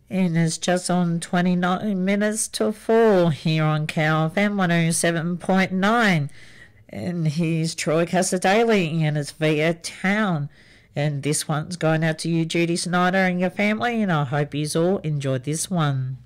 And it's just on 29 minutes to 4 here on Cow FM 107.9. And here's Troy Casadei and it's Via Town. And this one's going out to you, Judy Snyder, and your family, and I hope you all enjoyed this one.